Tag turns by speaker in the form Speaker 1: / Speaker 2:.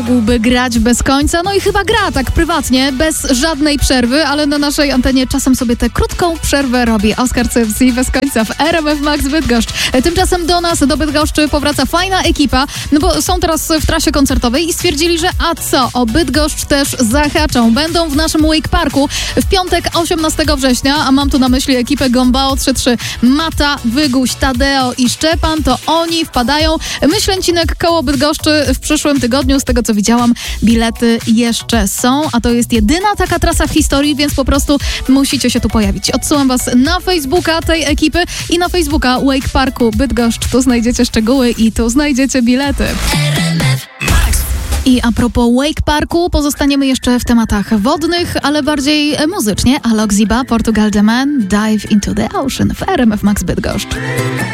Speaker 1: mógłby grać bez końca. No i chyba gra tak prywatnie, bez żadnej przerwy, ale na naszej antenie czasem sobie tę krótką przerwę robi Oskar Cymsy bez końca w RMF Max Bydgoszcz. Tymczasem do nas, do Bydgoszczy powraca fajna ekipa, no bo są teraz w trasie koncertowej i stwierdzili, że a co, o Bydgoszcz też zahaczą. Będą w naszym Wake Parku w piątek 18 września, a mam tu na myśli ekipę Gombao 3-3. Mata, Wyguś, Tadeo i Szczepan, to oni wpadają. Myślęcinek koło Bydgoszczy w przyszłym tygodniu, z tego co widziałam, bilety jeszcze są, a to jest jedyna taka trasa w historii, więc po prostu musicie się tu pojawić. Odsyłam was na Facebooka tej ekipy i na Facebooka Wake Parku Bydgoszcz. Tu znajdziecie szczegóły i tu znajdziecie bilety. I a propos Wake Parku, pozostaniemy jeszcze w tematach wodnych, ale bardziej muzycznie. Alok Ziba, Portugal The Man, Dive into the Ocean w RMF Max Bydgoszcz.